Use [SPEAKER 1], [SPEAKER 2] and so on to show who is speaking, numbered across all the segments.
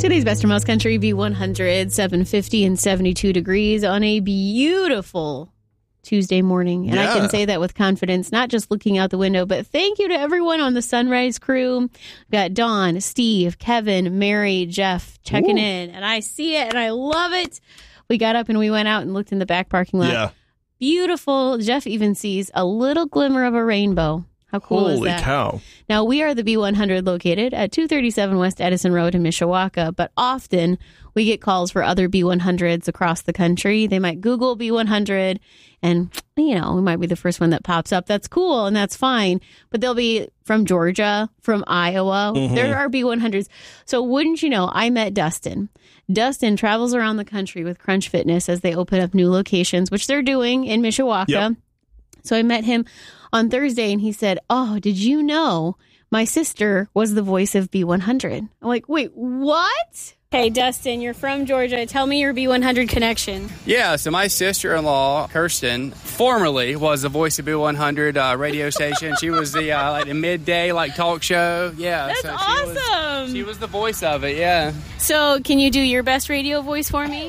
[SPEAKER 1] Today's Best from Mouse Country, B100, 750 and 72 degrees on a beautiful Tuesday morning. And I can say that with confidence, not just looking out the window, but thank you to everyone on the Sunrise crew. We've got Dawn, Steve, Kevin, Mary, Jeff checking in. And I see it and I love it. We got up and we went out and looked in the back parking lot. Yeah. Beautiful. Jeff even sees a little glimmer of a rainbow. How cool is that? Holy cow. Now, we are the B100 located at 237 West Edison Road in Mishawaka, but often we get calls for other B100s across the country. They might Google B100 and, you know, we might be the first one that pops up. That's cool and that's fine, but they'll be from Georgia, from Iowa. There are B100s. So wouldn't you know, I met Dustin. Dustin travels around the country with Crunch Fitness as they open up new locations, which they're doing in Mishawaka. Yep. So I met him on Thursday and he said, "Oh, did you know my sister was the voice of B100?" I'm like, wait, what? Hey, Dustin, you're from Georgia. Tell me your B100 connection.
[SPEAKER 2] Yeah, so my sister-in-law, Kirsten, formerly was the voice of B100 radio station. She was the midday talk show. Yeah,
[SPEAKER 1] that's awesome.
[SPEAKER 2] She was the voice of it, yeah.
[SPEAKER 1] So can you do your best radio voice for me?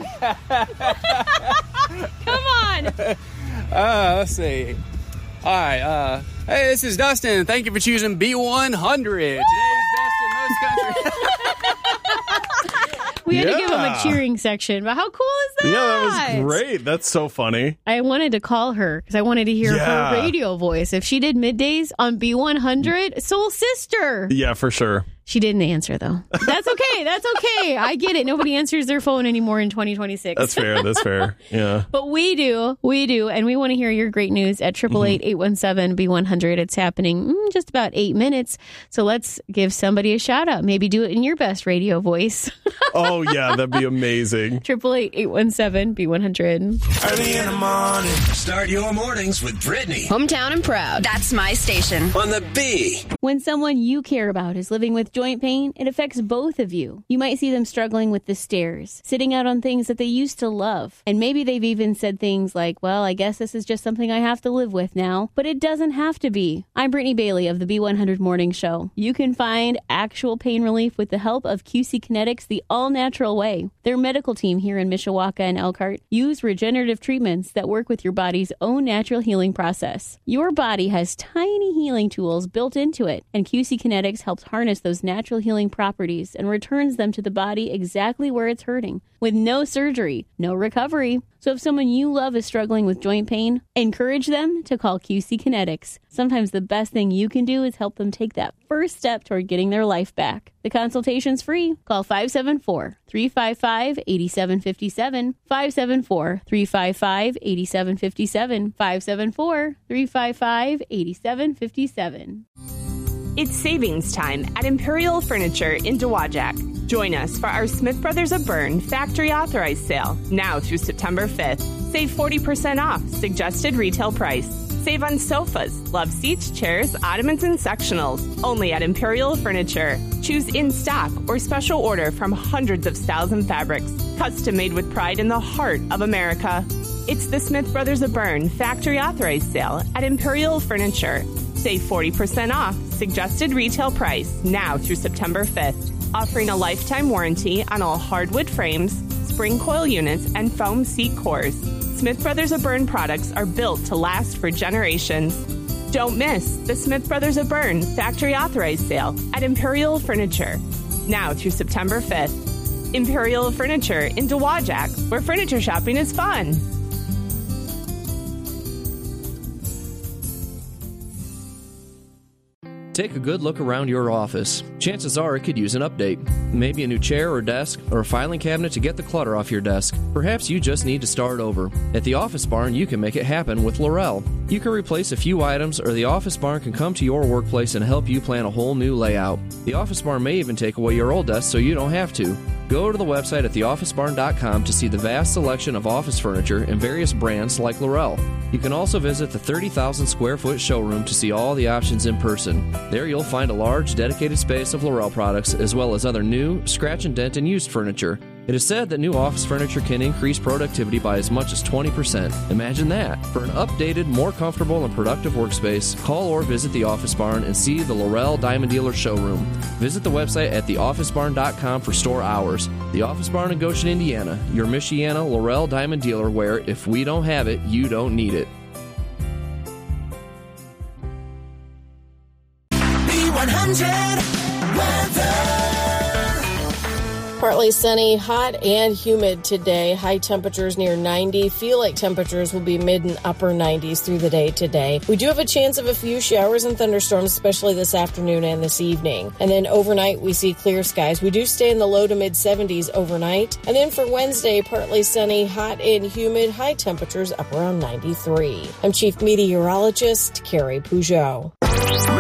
[SPEAKER 1] Come on.
[SPEAKER 2] Let's see. All right. Hey, this is Dustin. Thank you for choosing B100. Today's best in most country.
[SPEAKER 1] We had to give him a cheering section, but how cool is that?
[SPEAKER 3] Yeah, that was great. That's so funny.
[SPEAKER 1] I wanted to call her because I wanted to hear her radio voice. If she did middays on B100, soul sister.
[SPEAKER 3] Yeah, for sure.
[SPEAKER 1] She didn't answer, though. That's okay. That's okay. I get it. Nobody answers their phone anymore in 2026.
[SPEAKER 3] That's fair. That's fair. Yeah.
[SPEAKER 1] But we do. We do. And we want to hear your great news at 888-817-B100. It's happening in just about 8 minutes. So let's give somebody a shout out. Maybe do it in your best radio voice.
[SPEAKER 3] Oh, yeah. That'd be amazing.
[SPEAKER 1] 888-817-B100.
[SPEAKER 4] Early in the morning. Start your mornings with Brittany.
[SPEAKER 5] Hometown and proud. That's my station.
[SPEAKER 4] On the B.
[SPEAKER 1] When someone you care about is living with joint pain, it affects both of you. You might see them struggling with the stairs, sitting out on things that they used to love. And maybe they've even said things like, well, I guess this is just something I have to live with now. But it doesn't have to be. I'm Brittany Bailey of the B100 Morning Show. You can find actual pain relief with the help of QC Kinetics the all-natural way. Their medical team here in Mishawaka and Elkhart use regenerative treatments that work with your body's own natural healing process. Your body has tiny healing tools built into it, and QC Kinetics helps harness those natural healing properties and returns them to the body exactly where it's hurting, with no surgery, no recovery. So if someone you love is struggling with joint pain, encourage them to call QC Kinetics. Sometimes the best thing you can do is help them take that first step toward getting their life back. The consultation's free. Call 574-355-8757, 574-355-8757, 574-355-8757.
[SPEAKER 6] It's savings time at Imperial Furniture in Dowagiac. Join us for our Smith Brothers of Bern factory authorized sale now through September 5th. Save 40% off suggested retail price. Save on sofas, love seats, chairs, ottomans, and sectionals. Only at Imperial Furniture. Choose in stock or special order from hundreds of styles and fabrics. Custom made with pride in the heart of America. It's the Smith Brothers of Bern factory authorized sale at Imperial Furniture. Save 40% off suggested retail price now through September 5th. Offering a lifetime warranty on all hardwood frames, spring coil units, and foam seat cores. Smith Brothers of Bern products are built to last for generations. Don't miss the Smith Brothers of Bern factory authorized sale at Imperial Furniture now through September 5th. Imperial Furniture in Dowagiac, where furniture shopping is fun.
[SPEAKER 7] Take a good look around your office. Chances are it could use an update. Maybe a new chair or desk, or a filing cabinet to get the clutter off your desk. Perhaps you just need to start over. At the Office Barn, you can make it happen with Laurel. You can replace a few items, or the Office Barn can come to your workplace and help you plan a whole new layout. The Office Barn may even take away your old desk so you don't have to. Go to the website at theofficebarn.com to see the vast selection of office furniture and various brands like Laurel. You can also visit the 30,000 square foot showroom to see all the options in person. There you'll find a large dedicated space of Laurel products as well as other new, scratch and dent and used furniture. It is said that new office furniture can increase productivity by as much as 20%. Imagine that. For an updated, more comfortable, and productive workspace, call or visit the Office Barn and see the Laurel Diamond Dealer showroom. Visit the website at theofficebarn.com for store hours. The Office Barn in Goshen, Indiana, your Michiana Laurel Diamond Dealer, where if we don't have it, you don't need it.
[SPEAKER 8] B100 weather. Partly sunny, hot and humid today. High temperatures near 90. Feel like temperatures will be mid and upper 90s through the day today. We do have a chance of a few showers and thunderstorms, especially this afternoon and this evening. And then overnight, we see clear skies. We do stay in the low to mid 70s overnight. And then for Wednesday, partly sunny, hot and humid, high temperatures up around 93. I'm Chief Meteorologist Carrie Peugeot.